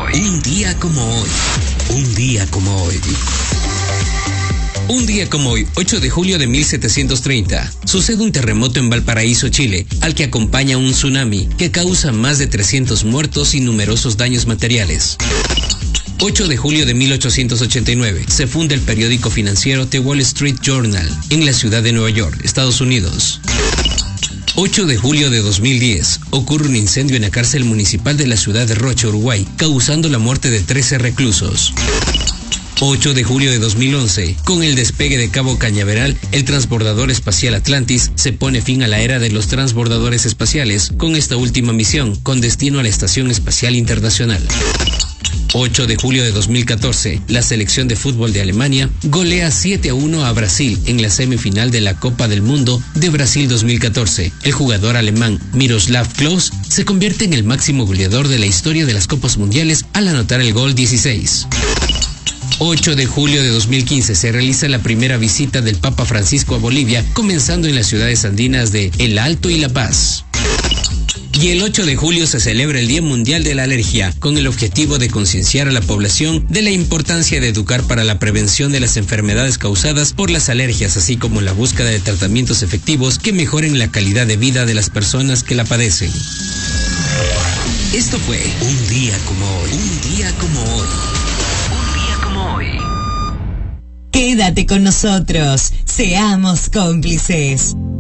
Un día como hoy. Un día como hoy. Un día como hoy, 8 de julio de 1730, sucede un terremoto en Valparaíso, Chile, al que acompaña un tsunami que causa más de 300 muertos y numerosos daños materiales. 8 de julio de 1889, se funda el periódico financiero The Wall Street Journal en la ciudad de Nueva York, Estados Unidos. 8 de julio de 2010, ocurre un incendio en la cárcel municipal de la ciudad de Rocha, Uruguay, causando la muerte de 13 reclusos. 8 de julio de 2011, con el despegue de Cabo Cañaveral, el transbordador espacial Atlantis se pone fin a la era de los transbordadores espaciales con esta última misión, con destino a la Estación Espacial Internacional. 8 de julio de 2014, la selección de fútbol de Alemania golea 7-1 a Brasil en la semifinal de la Copa del Mundo de Brasil 2014. El jugador alemán Miroslav Klose se convierte en el máximo goleador de la historia de las Copas Mundiales al anotar el gol 16. 8 de julio de 2015 se realiza la primera visita del Papa Francisco a Bolivia, comenzando en las ciudades andinas de El Alto y La Paz. Y el 8 de julio se celebra el Día Mundial de la Alergia, con el objetivo de concienciar a la población de la importancia de educar para la prevención de las enfermedades causadas por las alergias, así como la búsqueda de tratamientos efectivos que mejoren la calidad de vida de las personas que la padecen. Esto fue Un día como hoy. Un día como hoy. Un día como hoy. Quédate con nosotros, seamos cómplices.